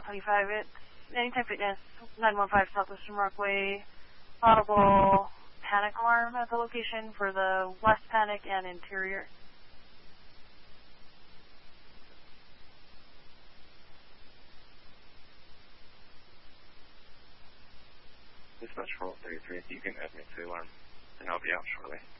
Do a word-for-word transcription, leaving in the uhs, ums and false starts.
twenty-five. It's Anytime Fitness, nine one five Southwestern Parkway. Audible panic alarm at the location for the West Panic and interior. Dispatch four thirty-three, you can add me to alarm, and I'll be out shortly.